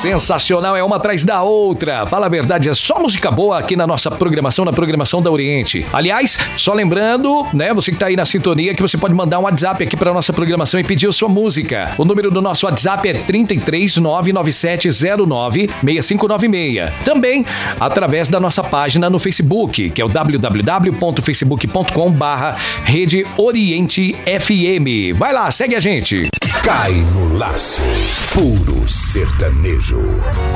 Sensacional, é uma atrás da outra. Fala a verdade, é só música boa aqui na nossa programação, na programação da Oriente. Aliás, só lembrando, né, você que tá aí na sintonia, que você pode mandar um WhatsApp aqui pra nossa programação e pedir a sua música. O número do nosso WhatsApp é 33997096596. Também através da nossa página no Facebook, que é o www.facebook.com/Rede Oriente FM. Vai lá, segue a gente. Cai no laço, puro sertanejo.